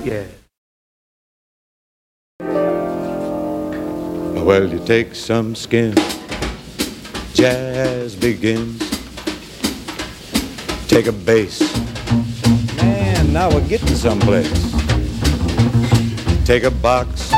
Yeah. Well, you take some skin, jazz begins. Take a bass, man, now we're getting someplace. Take a box,